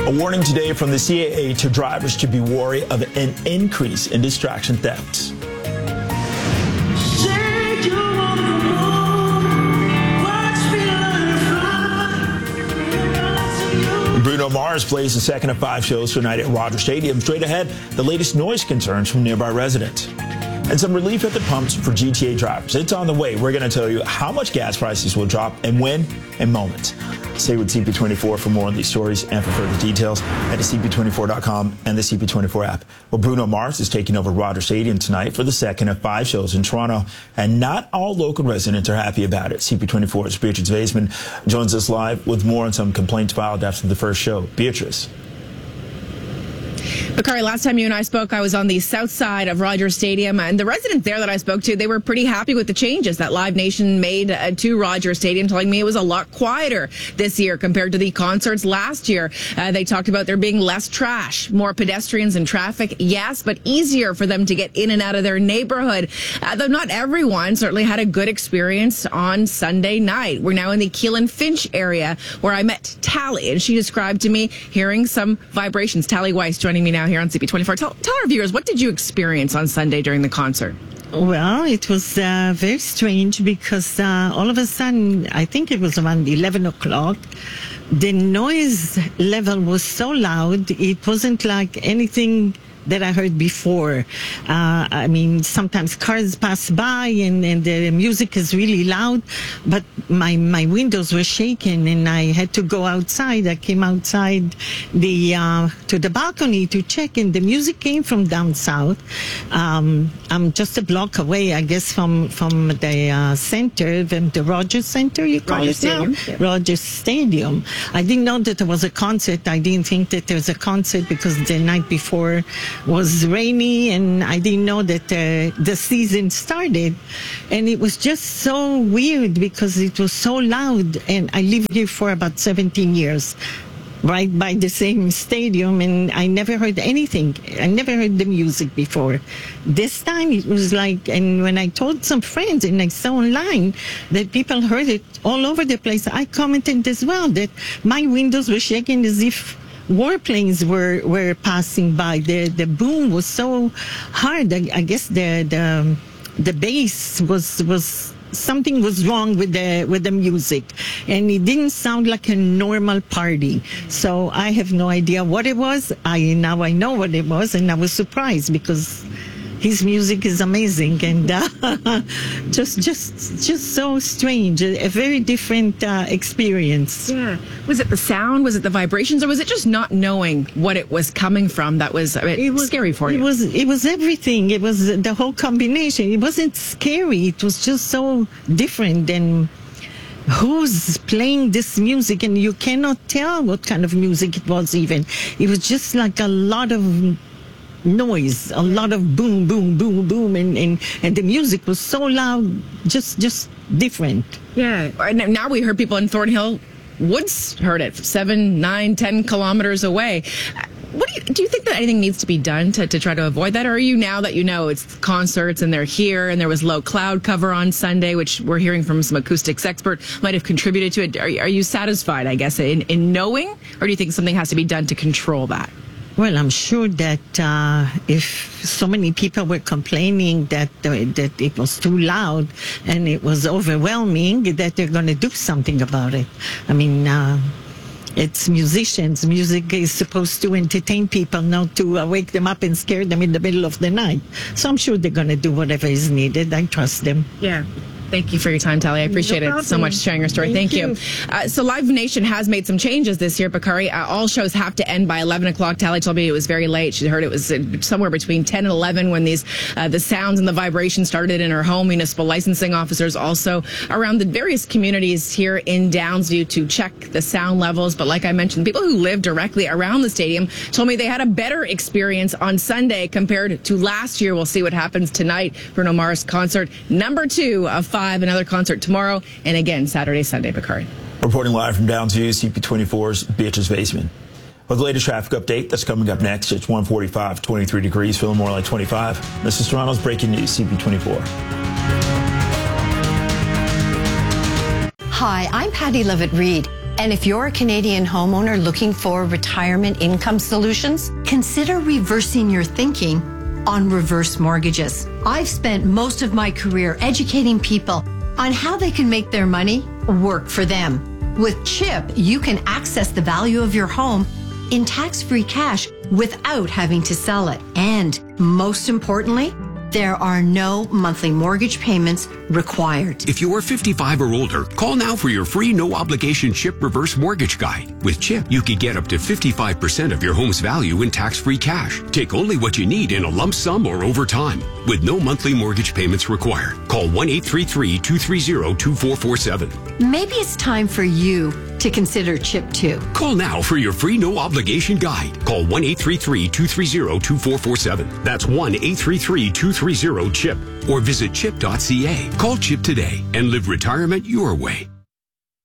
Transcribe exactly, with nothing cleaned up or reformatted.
A warning today from the C A A to drivers to be wary of an increase in distraction thefts. Bruno Mars plays the second of five shows tonight at Rogers Stadium. Straight ahead, the latest noise concerns from nearby residents. And some relief at the pumps for G T A drivers. It's on the way. We're going to tell you how much gas prices will drop and when in moments. Stay with C P twenty-four for more on these stories and for further details at C P twenty-four dot com and the C P twenty-four app. Well, Bruno Mars is taking over Rogers Stadium tonight for the second of five shows in Toronto, and not all local residents are happy about it. C P twenty-four's Beatrice Vaisman joins us live with more on some complaints filed after the first show. Beatrice. Bakari, last time you and I spoke, I was on the south side of Rogers Stadium, and the residents there that I spoke to, they were pretty happy with the changes that Live Nation made uh, to Rogers Stadium, telling me it was a lot quieter this year compared to the concerts last year. Uh, they talked about there being less trash, more pedestrians and traffic, yes, but easier for them to get in and out of their neighborhood. Uh, though not everyone certainly had a good experience on Sunday night. We're now in the Keelan Finch area where I met Tally, and she described to me hearing some vibrations. Tally Weiss joining me now here on C P twenty-four. Tell, tell our viewers, what did you experience on Sunday during the concert? Well, it was uh, very strange because uh, all of a sudden, I think it was around eleven o'clock, the noise level was so loud, it wasn't like anything that I heard before. Uh, I mean, sometimes cars pass by and, and the music is really loud, but my, my windows were shaking and I had to go outside. I came outside the, uh, to the balcony to check, and the music came from down south. Um, I'm just a block away, I guess, from, from the uh, center, from the Rogers Center, you call Rogers it now? Stadium. Yeah. Rogers Stadium. I didn't know that there was a concert. I didn't think that there was a concert because the night before was rainy, and I didn't know that uh, the season started. And it was just so weird because it was so loud, and I lived here for about seventeen years, right by the same stadium, and I never heard anything. I never heard the music before. This time it was like, and when I told some friends and I saw online that people heard it all over the place, I commented as well that my windows were shaking as if warplanes were were passing by. The the boom was so hard. I, I guess the the the bass was was something was wrong with the with the music, and it didn't sound like a normal party. So I have no idea what it was. I now I know what it was, and I was surprised because his music is amazing, and uh, just just just so strange. A, a very different uh, experience. Yeah. Was it the sound? Was it the vibrations? Or was it just not knowing what it was coming from that was, uh, it was scary for you? It was, it was everything. It was the whole combination. It wasn't scary. It was just so different than who's playing this music, and you cannot tell what kind of music it was even. It was just like a lot of noise, a lot of boom, boom, boom, boom, and, and, and the music was so loud, just just different. Yeah. And now we heard people in Thornhill Woods heard it, seven, nine, ten kilometers away. What do you, do you think that anything needs to be done to, to try to avoid that? Or are you, now that you know it's concerts and they're here and there was low cloud cover on Sunday, which we're hearing from some acoustics expert might have contributed to it, are, are you satisfied, I guess, in, in knowing? Or do you think something has to be done to control that? Well, I'm sure that uh, if so many people were complaining that uh, that it was too loud and it was overwhelming, that they're going to do something about it. I mean, uh, it's musicians. Music is supposed to entertain people, not to uh, wake them up and scare them in the middle of the night. So I'm sure they're going to do whatever is needed. I trust them. Yeah. Thank you for your time, Tally. I appreciate No it so much, sharing your story. Thank Thank, you. you. Uh, so Live Nation has made some changes this year, Bakari. Uh, all shows have to end by eleven o'clock. Tally told me it was very late. She heard it was uh, somewhere between ten and eleven when these uh, the sounds and the vibrations started in her home. Municipal licensing officers also around the various communities here in Downsview to check the sound levels. But like I mentioned, people who live directly around the stadium told me they had a better experience on Sunday compared to last year. We'll see what happens tonight. Bruno Mars concert number two of five, another concert tomorrow, and again Saturday, Sunday. Bakari. Reporting live from Downsview, C P twenty-four's Beatrice Vaisman. With the latest traffic update that's coming up next, it's one forty-five, twenty-three degrees, feeling more like twenty-five. This is Toronto's breaking news, C P twenty-four. Hi, I'm Patty Levitt-Reed. And if you're a Canadian homeowner looking for retirement income solutions, consider reversing your thinking on reverse mortgages. I've spent most of my career educating people on how they can make their money work for them. With CHIP, you can access the value of your home in tax-free cash without having to sell it. And most importantly, there are no monthly mortgage payments required. If you're fifty-five or older, call now for your free no-obligation CHIP Reverse Mortgage Guide. With CHIP, you can get up to fifty-five percent of your home's value in tax-free cash. Take only what you need in a lump sum or over time, with no monthly mortgage payments required. Call one eight three three, two three zero, two four four seven. Maybe it's time for you to consider CHIP too. Call now for your free no-obligation guide. Call one eight three three, two three zero, two four four seven. That's one eight three three, two three zero, CHIP. Or visit chip dot c a. Call CHIP today and live retirement your way.